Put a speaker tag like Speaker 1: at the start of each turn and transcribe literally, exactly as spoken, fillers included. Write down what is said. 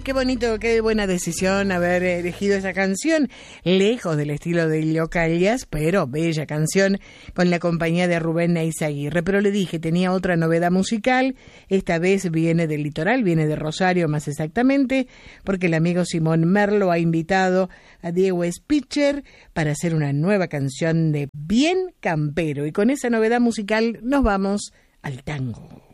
Speaker 1: qué bonito, qué buena decisión haber elegido esa canción, lejos del estilo de Ilio-Calles, pero bella canción, con la compañía de Rubén Eizaguirre. Pero le dije, tenía otra novedad musical, esta vez viene del litoral, viene de Rosario más exactamente, porque el amigo Simón Merlo ha invitado a Diego Spitzer para hacer una nueva canción de bien campero, y con esa novedad musical nos vamos al tango.